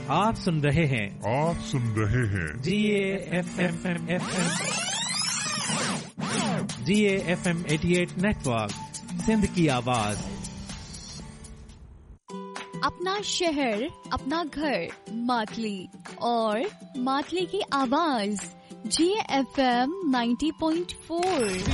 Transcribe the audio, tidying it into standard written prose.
आप सुन रहे हैं GAFM 88 नेटवर्क, सिंध की आवाज। अपना शहर, अपना घर, मातली और मातली की आवाज GAFM 90.4।